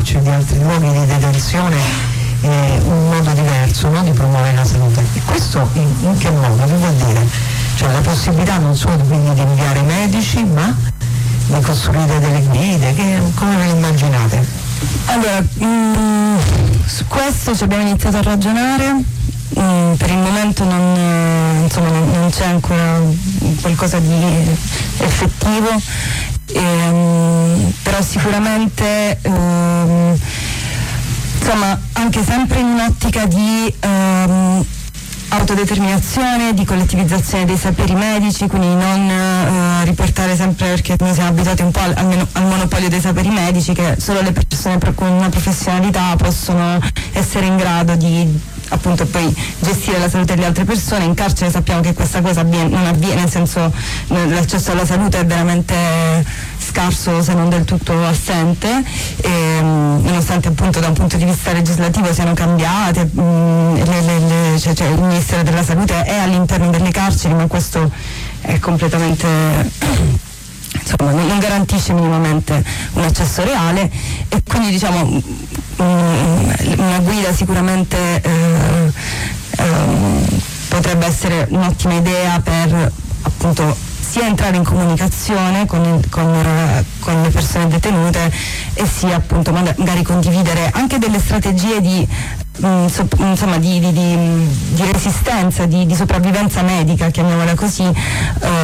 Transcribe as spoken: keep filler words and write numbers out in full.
carceri, di altri luoghi di detenzione, eh, un modo diverso, no, di promuovere la salute. E questo in, in che modo? Che vuol dire? Cioè la possibilità non solo quindi di inviare medici, ma di costruire delle guide, che, come ve le immaginate? Allora, mh, su questo ci abbiamo iniziato a ragionare, mh, per il momento non, eh, insomma, non, non c'è ancora qualcosa di effettivo, ehm, però sicuramente ehm, insomma anche sempre in un'ottica di ehm, autodeterminazione, di collettivizzazione dei saperi medici, quindi non eh, riportare sempre, perché noi siamo abituati un po' al, al, al monopolio dei saperi medici, che solo le persone con una professionalità possono essere in grado di appunto poi gestire la salute delle altre persone. In carcere sappiamo che questa cosa avviene, non avviene, nel senso l'accesso alla salute è veramente scarso, se non del tutto assente, e, nonostante appunto da un punto di vista legislativo siano cambiate, mh, le, le, le, cioè, cioè, il Ministero della Salute è all'interno delle carceri, ma questo è completamente insomma non garantisce minimamente un accesso reale, e quindi diciamo una guida sicuramente eh, eh, potrebbe essere un'ottima idea per appunto sia entrare in comunicazione con, il, con, uh, con le persone detenute, e sia appunto magari condividere anche delle strategie di mh, so, insomma di, di, di, di resistenza, di, di sopravvivenza medica, chiamiamola così, uh,